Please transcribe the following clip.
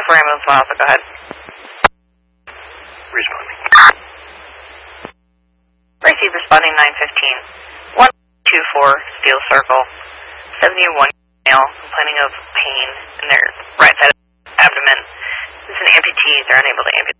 for ambulance file, so go ahead. Responding. Receive responding 915. 124 Steel Circle. 71 male complaining of pain in their right side abdomen. It's an amputee. They're unable to amputate.